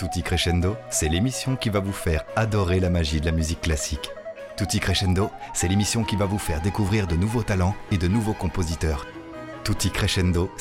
Tutti Crescendo, c'est l'émission qui va vous faire adorer la magie de la musique classique. Tutti Crescendo, c'est l'émission qui va vous faire découvrir de nouveaux talents et de nouveaux compositeurs. Tutti Crescendo,